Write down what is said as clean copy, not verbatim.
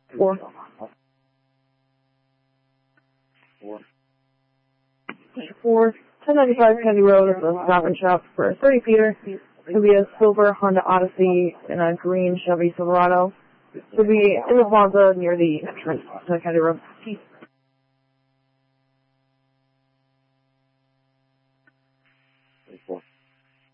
4. 4, 1095 Kennedy Road is a stop and shop for a 30 feeder. It'll be a silver Honda Odyssey and a green Chevy Silverado. It'll be in the plaza near the entrance to Kennedy Road.